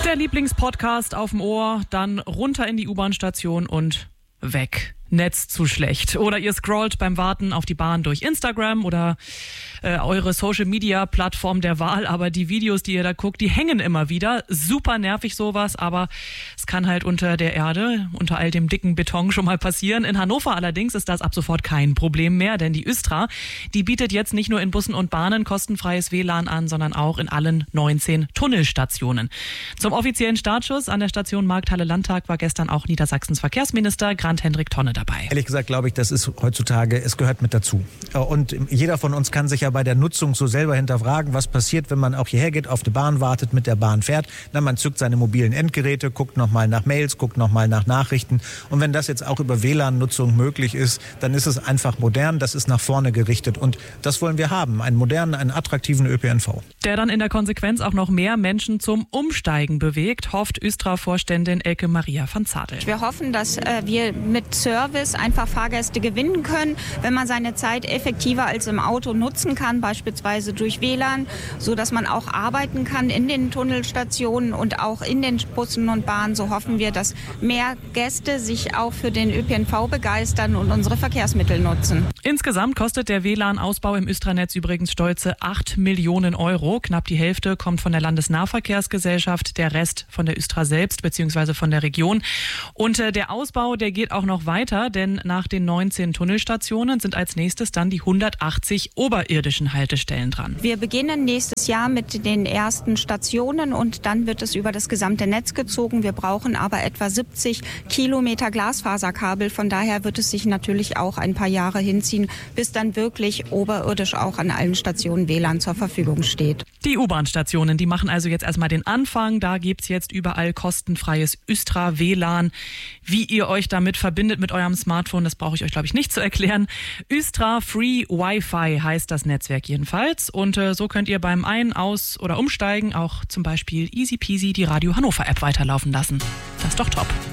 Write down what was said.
Der Lieblingspodcast auf dem Ohr, dann runter in die U-Bahn-Station und weg. Netz zu schlecht. Oder ihr scrollt beim Warten auf die Bahn durch Instagram oder eure Social-Media-Plattform der Wahl. Aber die Videos, die ihr da guckt, die hängen immer wieder. Super nervig sowas, aber es kann halt unter der Erde, unter all dem dicken Beton schon mal passieren. In Hannover allerdings ist das ab sofort kein Problem mehr, denn die Östra, die bietet jetzt nicht nur in Bussen und Bahnen kostenfreies WLAN an, sondern auch in allen 19 Tunnelstationen. Zum offiziellen Startschuss an der Station Markthalle Landtag war gestern auch Niedersachsens Verkehrsminister Grant-Hendrik Tonne dabei. Ehrlich gesagt glaube ich, das ist heutzutage, es gehört mit dazu. Und jeder von uns kann sich ja bei der Nutzung so selber hinterfragen, was passiert, wenn man auch hierher geht, auf die Bahn wartet, mit der Bahn fährt. Na, man zückt seine mobilen Endgeräte, guckt nochmal nach Mails, guckt nochmal nach Nachrichten. Und wenn das jetzt auch über WLAN-Nutzung möglich ist, dann ist es einfach modern, das ist nach vorne gerichtet. Und das wollen wir haben, einen modernen, einen attraktiven ÖPNV. Der dann in der Konsequenz auch noch mehr Menschen zum Umsteigen bewegt, hofft Östra-Vorständin Elke Maria van Zadel. Wir hoffen, dass wir mit Service einfach Fahrgäste gewinnen können, wenn man seine Zeit effektiver als im Auto nutzen kann, beispielsweise durch WLAN, so dass man auch arbeiten kann in den Tunnelstationen und auch in den Bussen und Bahnen. So hoffen wir, dass mehr Gäste sich auch für den ÖPNV begeistern und unsere Verkehrsmittel nutzen. Insgesamt kostet der WLAN-Ausbau im Östranetz übrigens stolze 8 Millionen Euro. Knapp die Hälfte kommt von der Landesnahverkehrsgesellschaft, der Rest von der Östra selbst bzw. von der Region. Und der Ausbau, der geht auch noch weiter, denn nach den 19 Tunnelstationen sind als nächstes dann die 180 oberirdischen Haltestellen dran. Wir beginnen nächstes Jahr mit den ersten Stationen und dann wird es über das gesamte Netz gezogen. Wir brauchen aber etwa 70 Kilometer Glasfaserkabel. Von daher wird es sich natürlich auch ein paar Jahre hinziehen, bis dann wirklich oberirdisch auch an allen Stationen WLAN zur Verfügung steht. Die U-Bahn-Stationen, die machen also jetzt erstmal den Anfang. Da gibt's jetzt überall kostenfreies Östra-WLAN. Wie ihr euch damit verbindet mit eurem Smartphone, das brauche ich euch, glaube ich, nicht zu erklären. Östra Free Wi-Fi heißt das Netzwerk jedenfalls. Und so könnt ihr beim Ein-, Aus- oder Umsteigen auch zum Beispiel easy peasy die Radio Hannover App weiterlaufen lassen. Das ist doch top.